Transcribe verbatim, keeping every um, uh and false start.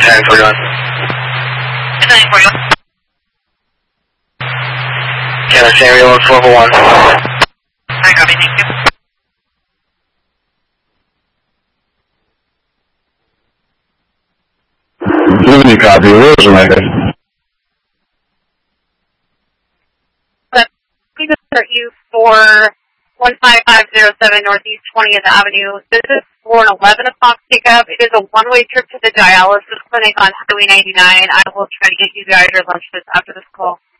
ten forty-one. ten forty-one. Canada Samuel one four one. I copy, thank you. Liberty copy, where's the record? Please start you for one five five zero seven Northeast twentieth Avenue. This is for an eleven o'clock pickup. It is a one-way trip to the dialysis clinic on Highway ninety-nine. I will try to get you guys your lunch after this call.